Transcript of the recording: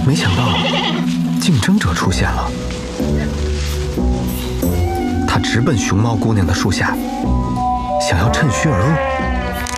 没想到竞争者出现了，他直奔熊猫姑娘的树下，想要趁虚而入。